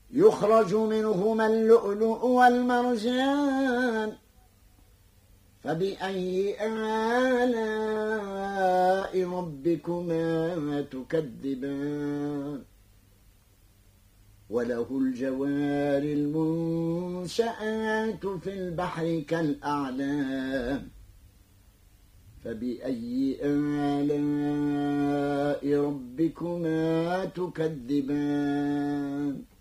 يخرج منهما اللؤلؤ والمرجان فبأي آلاء ربكما تكذبان وله الجوار المنشآت في البحر كالأعلام فبأي آلاء ربكما تكذبان